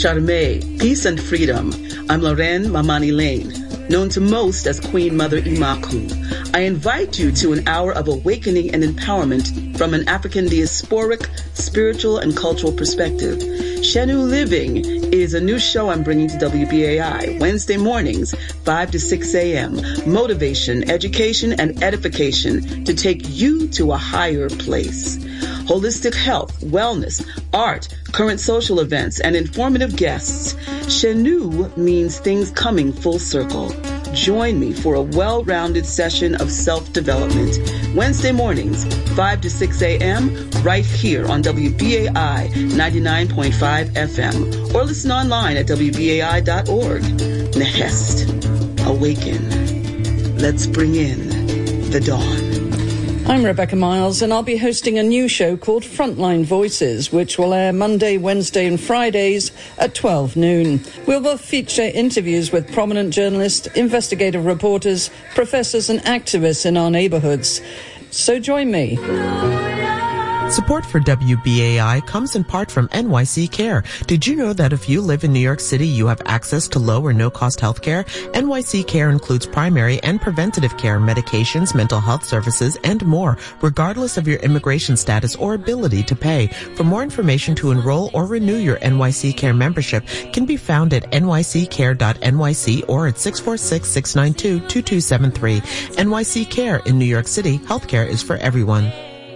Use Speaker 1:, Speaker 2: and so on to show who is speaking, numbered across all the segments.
Speaker 1: Charme, Peace and Freedom. I'm Lorraine Mamani Lane, known to most as Queen Mother Imaku. I invite you to an hour of awakening and empowerment from an African diasporic, spiritual, and cultural perspective. Shenu Living is a new show I'm bringing to WBAI Wednesday mornings, 5 to 6 a.m. Motivation, education, and edification to take you to a higher place. Holistic health, wellness, art, current social events, and informative guests. Shenu means things coming full circle. Join me for a well-rounded session of self-development. Wednesday mornings, 5 to 6 a.m., right here on WBAI 99.5 FM. Or listen online at WBAI.org. Nehest. Awaken. Let's bring in the dawn.
Speaker 2: I'm Rebecca Miles, and I'll be hosting a new show called Frontline Voices, which will air Monday, Wednesday and Fridays at 12 noon. We'll feature interviews with prominent journalists, investigative reporters, professors and activists in our neighborhoods. So join me.
Speaker 3: Support for WBAI comes in part from NYC Care. Did you know that if you live in New York City, you have access to low or no-cost health care? NYC Care includes primary and preventative care, medications, mental health services, and more, regardless of your immigration status or ability to pay. For more information to enroll or renew your NYC Care membership can be found at nyccare.nyc or at 646-692-2273. NYC Care in New York City, healthcare is for everyone.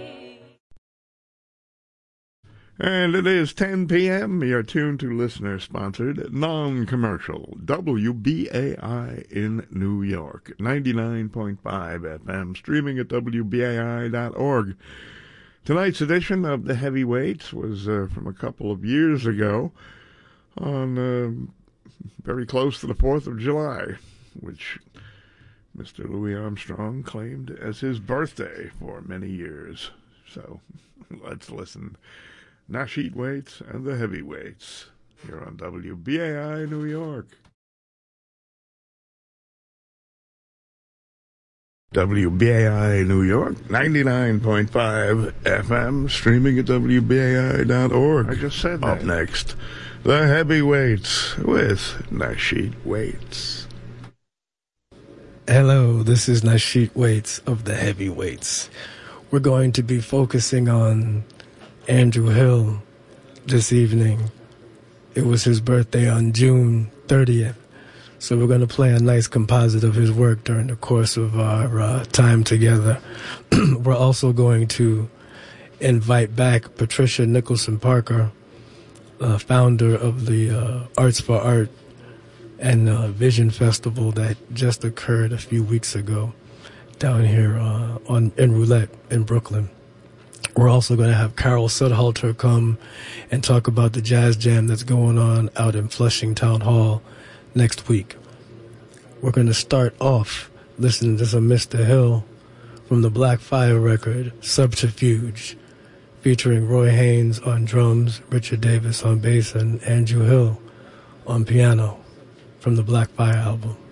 Speaker 4: And it is 10 p.m. You're tuned to listener-sponsored, non-commercial WBAI in New York, 99.5 FM, streaming at WBAI.org. Tonight's edition of The Heavyweights was from a couple of years ago on very close to the 4th of July, which Mr. Louis Armstrong claimed as his birthday for many years. So let's listen. Nasheed Waits and the Heavyweights here on WBAI New York. WBAI New York, 99.5 FM, streaming at WBAI.org. I just said that. Up next, the Heavyweights with Nasheed Waits.
Speaker 5: Hello, this is Nasheed Waits of the Heavyweights. We're going to be focusing on Andrew Hill this evening. It was his birthday on June 30th. So we're going to play a nice composite of his work during the course of our time together. We're also going to invite back Patricia Nicholson Parker, founder of the Arts for Art and Vision Festival that just occurred a few weeks ago down here in Roulette in Brooklyn. We're also going to have Carol Sudhalter come and talk about the jazz jam that's going on out in Flushing Town Hall next week. We're going to start off listening to some Mr. Hill from the Black Fire record, Subterfuge, featuring Roy Haynes on drums, Richard Davis on bass, and Andrew Hill on piano from the Black Fire album.